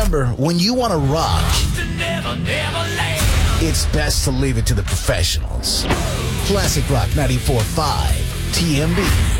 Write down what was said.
remember, when you want to rock, it's best to leave it to the professionals. Classic Rock 94.5, TMB.